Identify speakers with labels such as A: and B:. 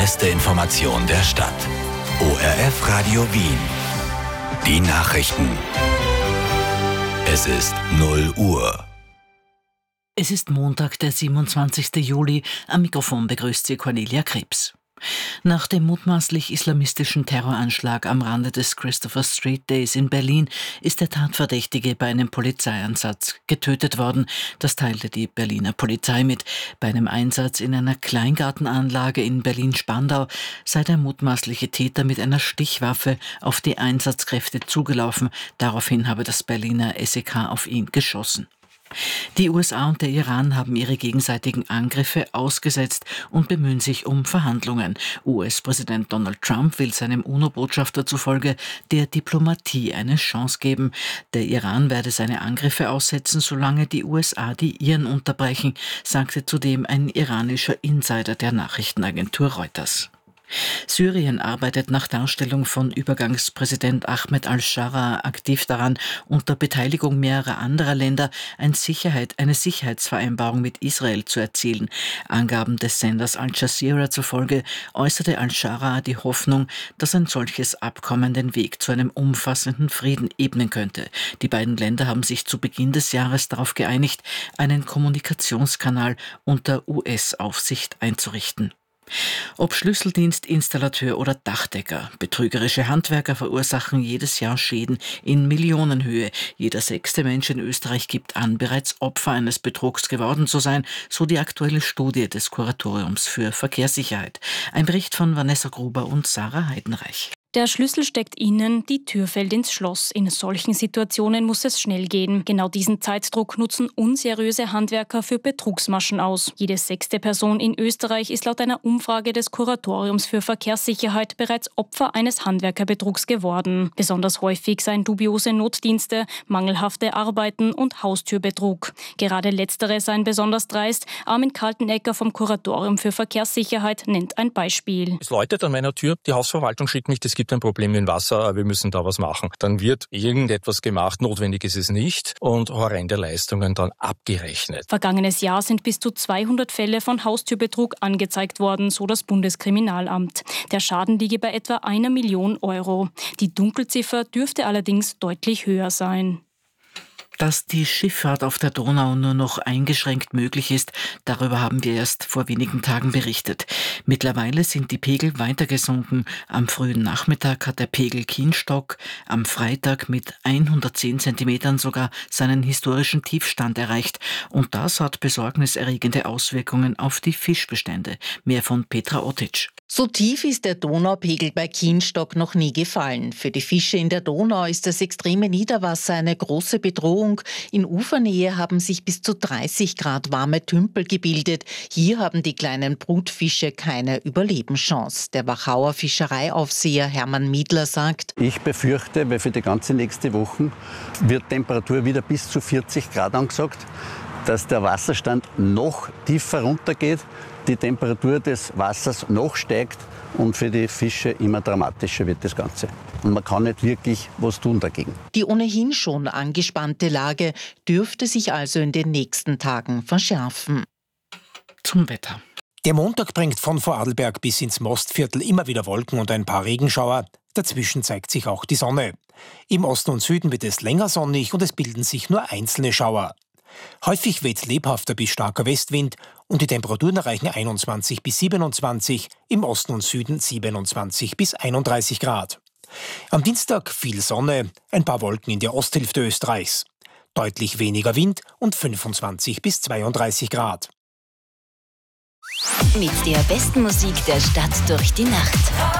A: Beste Information der Stadt. ORF Radio Wien. Die Nachrichten. Es ist 0 Uhr.
B: Es ist Montag, der 27. Juli. Am Mikrofon begrüßt Sie Cornelia Krebs. Nach dem mutmaßlich islamistischen Terroranschlag am Rande des Christopher Street Days in Berlin ist der Tatverdächtige bei einem Polizeieinsatz getötet worden. Das teilte die Berliner Polizei mit. Bei einem Einsatz in einer Kleingartenanlage in Berlin-Spandau sei der mutmaßliche Täter mit einer Stichwaffe auf die Einsatzkräfte zugelaufen. Daraufhin habe das Berliner SEK auf ihn geschossen. Die USA und der Iran haben ihre gegenseitigen Angriffe ausgesetzt und bemühen sich um Verhandlungen. US-Präsident Donald Trump will seinem UNO-Botschafter zufolge der Diplomatie eine Chance geben. Der Iran werde seine Angriffe aussetzen, solange die USA die ihren unterbrechen, sagte zudem ein iranischer Insider der Nachrichtenagentur Reuters. Syrien arbeitet nach Darstellung von Übergangspräsident Ahmed al-Sharaa aktiv daran, unter Beteiligung mehrerer anderer Länder eine Sicherheitsvereinbarung mit Israel zu erzielen. Angaben des Senders Al Jazeera zufolge äußerte al-Sharaa die Hoffnung, dass ein solches Abkommen den Weg zu einem umfassenden Frieden ebnen könnte. Die beiden Länder haben sich zu Beginn des Jahres darauf geeinigt, einen Kommunikationskanal unter US-Aufsicht einzurichten. Ob Schlüsseldienst, Installateur oder Dachdecker, betrügerische Handwerker verursachen jedes Jahr Schäden in Millionenhöhe. Jeder 6. Mensch in Österreich gibt an, bereits Opfer eines Betrugs geworden zu sein, so die aktuelle Studie des Kuratoriums für Verkehrssicherheit. Ein Bericht von Vanessa Gruber und Sarah Heidenreich.
C: Der Schlüssel steckt innen, die Tür fällt ins Schloss. In solchen Situationen muss es schnell gehen. Genau diesen Zeitdruck nutzen unseriöse Handwerker für Betrugsmaschen aus. Jede 6. Person in Österreich ist laut einer Umfrage des Kuratoriums für Verkehrssicherheit bereits Opfer eines Handwerkerbetrugs geworden. Besonders häufig seien dubiose Notdienste, mangelhafte Arbeiten und Haustürbetrug. Gerade letztere seien besonders dreist. Armin Kaltenecker vom Kuratorium für Verkehrssicherheit nennt ein Beispiel.
D: Es läutet an meiner Tür, die Hausverwaltung schickt mich, es gibt ein Problem mit dem Wasser, wir müssen da was machen. Dann wird irgendetwas gemacht, notwendig ist es nicht und horrende Leistungen dann abgerechnet.
C: Vergangenes Jahr sind bis zu 200 Fälle von Haustürbetrug angezeigt worden, so das Bundeskriminalamt. Der Schaden liege bei etwa 1 Million Euro. Die Dunkelziffer dürfte allerdings deutlich höher sein.
B: Dass die Schifffahrt auf der Donau nur noch eingeschränkt möglich ist, darüber haben wir erst vor wenigen Tagen berichtet. Mittlerweile sind die Pegel weiter gesunken. Am frühen Nachmittag hat der Pegel Kienstock am Freitag mit 110 Zentimetern sogar seinen historischen Tiefstand erreicht. Und das hat besorgniserregende Auswirkungen auf die Fischbestände. Mehr von Petra Otic.
E: So tief ist der Donaupegel bei Kienstock noch nie gefallen. Für die Fische in der Donau ist das extreme Niederwasser eine große Bedrohung. In Ufernähe haben sich bis zu 30 Grad warme Tümpel gebildet. Hier haben die kleinen Brutfische keine Überlebenschance. Der Wachauer Fischereiaufseher Hermann Miedler sagt:
F: Ich befürchte, weil für die ganze nächste Woche wird Temperatur wieder bis zu 40 Grad angesagt, dass der Wasserstand noch tiefer runtergeht, die Temperatur des Wassers noch steigt und für die Fische immer dramatischer wird das Ganze. Und man kann nicht wirklich was tun dagegen.
E: Die ohnehin schon angespannte Lage dürfte sich also in den nächsten Tagen verschärfen.
B: Zum Wetter.
G: Der Montag bringt von Vorarlberg bis ins Mostviertel immer wieder Wolken und ein paar Regenschauer. Dazwischen zeigt sich auch die Sonne. Im Osten und Süden wird es länger sonnig und es bilden sich nur einzelne Schauer. Häufig weht lebhafter bis starker Westwind und die Temperaturen erreichen 21 bis 27, im Osten und Süden 27 bis 31 Grad. Am Dienstag viel Sonne, ein paar Wolken in der Osthälfte Österreichs. Deutlich weniger Wind und 25 bis 32 Grad.
H: Mit der besten Musik der Stadt durch die Nacht.